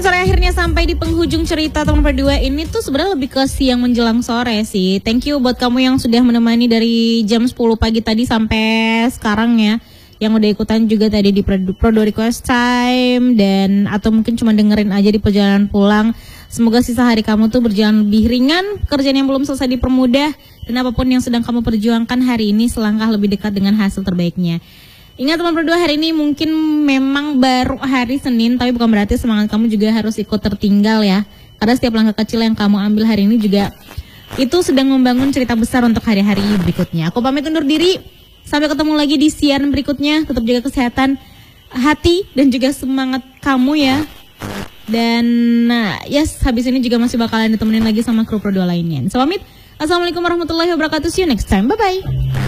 sore akhirnya sampai di penghujung cerita teman berdua ini tuh sebenarnya lebih ke siang menjelang sore sih. Thank you buat kamu yang sudah menemani dari jam 10 pagi tadi sampai sekarang ya. Yang udah ikutan juga tadi di Prodo Request Time dan atau mungkin cuma dengerin aja di perjalanan pulang. Semoga sisa hari kamu tuh berjalan lebih ringan, pekerjaan yang belum selesai dipermudah, dan apapun yang sedang kamu perjuangkan hari ini selangkah lebih dekat dengan hasil terbaiknya. Ingat teman berdua, hari ini mungkin memang baru hari Senin, tapi bukan berarti semangat kamu juga harus ikut tertinggal ya. Karena setiap langkah kecil yang kamu ambil hari ini juga itu sedang membangun cerita besar untuk hari-hari berikutnya. Aku pamit undur diri, sampai ketemu lagi di siaran berikutnya. Tetap jaga kesehatan hati dan juga semangat kamu ya. Dan yes, habis ini juga masih bakalan ditemenin lagi sama kru Pro 2 lainnya. So pamit, assalamualaikum warahmatullahi wabarakatuh. See you next time, bye-bye.